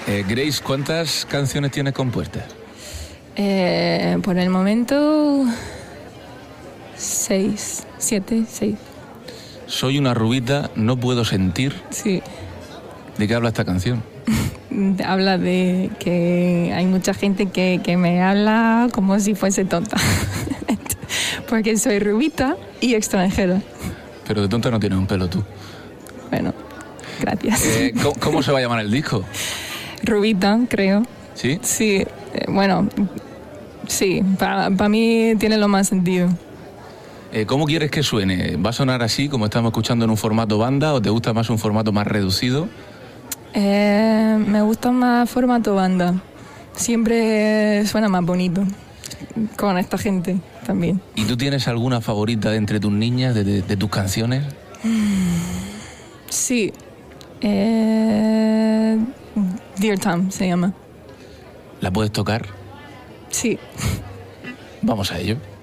Grace, ¿cuántas canciones tienes compuestas? Por el momento, 6. Soy una rubita, no puedo sentir. Sí. ¿De qué habla esta canción? Habla de que hay mucha gente que me habla como si fuese tonta. Porque soy rubita y extranjera. Pero de tonta no tienes un pelo tú. Bueno, gracias. ¿Cómo se va a llamar el disco? Rubita, creo. ¿Sí? Sí, bueno, sí, para mí tiene lo más sentido. ¿Cómo quieres que suene? ¿Va a sonar así, como estamos escuchando en un formato banda, o te gusta más un formato más reducido? Me gusta más formato banda. Siempre suena más bonito con esta gente también. ¿Y tú tienes alguna favorita de entre tus niñas, de tus canciones? Sí. Dear Tom se llama. ¿La puedes tocar? Sí. Vamos a ello.